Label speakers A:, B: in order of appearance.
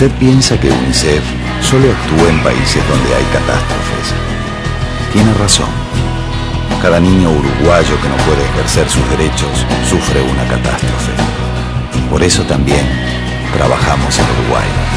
A: Usted piensa que UNICEF solo actúa en países donde hay catástrofes. Tiene razón. Cada niño uruguayo que no puede ejercer sus derechos sufre una catástrofe. Por eso también trabajamos en Uruguay.